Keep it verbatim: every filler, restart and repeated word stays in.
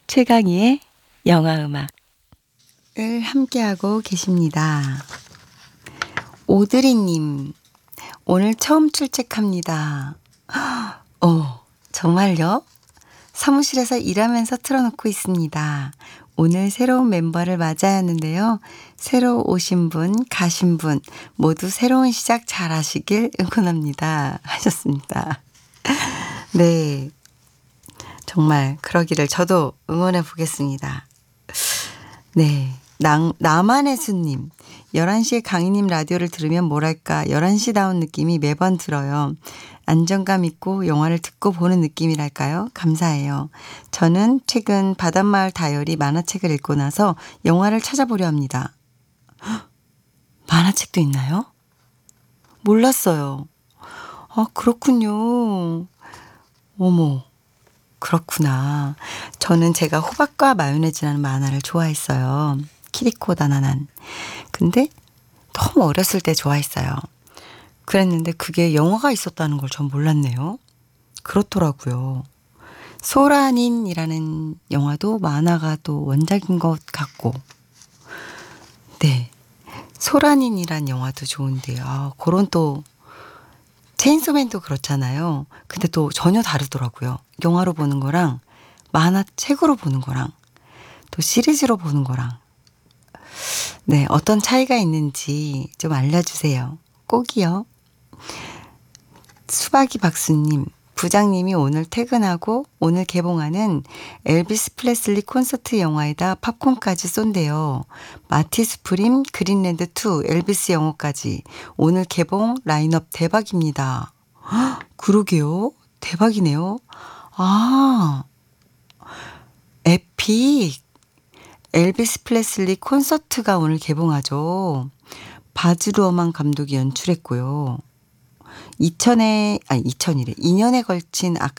최강희의 영화음악을 함께하고 계십니다. 오드리님, 오늘 처음 출첵합니다. 어, 정말요? 사무실에서 일하면서 틀어놓고 있습니다. 오늘 새로운 멤버를 맞아야 하는데요. 새로 오신 분, 가신 분 모두 새로운 시작 잘 하시길 응원합니다. 하셨습니다. 네, 정말 그러기를 저도 응원해 보겠습니다. 네, 나, 나만의 수님, 열한 시에 강희님 라디오를 들으면 뭐랄까 열한 시다운 느낌이 매번 들어요. 안정감 있고 영화를 듣고 보는 느낌이랄까요? 감사해요. 저는 최근 바닷마을 다이어리 만화책을 읽고 나서 영화를 찾아보려 합니다. 헉, 만화책도 있나요? 몰랐어요. 아, 그렇군요. 어머, 그렇구나. 저는 제가 호박과 마요네즈라는 만화를 좋아했어요. 키리코 다나난. 근데 너무 어렸을 때 좋아했어요. 그랬는데 그게 영화가 있었다는 걸 전 몰랐네요. 그렇더라고요. 소라닌이라는 영화도 만화가 또 원작인 것 같고. 네. 소라닌이란 영화도 좋은데요. 아, 그런 또 체인소맨도 그렇잖아요. 근데 또 전혀 다르더라고요. 영화로 보는 거랑 만화책으로 보는 거랑 또 시리즈로 보는 거랑. 네, 어떤 차이가 있는지 좀 알려주세요. 꼭이요. 수박이 박수님, 부장님이 오늘 퇴근하고 오늘 개봉하는 엘비스 프레슬리 콘서트 영화에다 팝콘까지 쏜대요. 마티스 프림, 그린랜드 투, 엘비스 영화까지 오늘 개봉 라인업 대박입니다. 헉, 그러게요. 대박이네요. 아, 에픽. 엘비스 프레슬리 콘서트가 오늘 개봉하죠. 바즈 루어만 감독이 연출했고요. 이천에, 아니 이천이래. 이 년에 걸친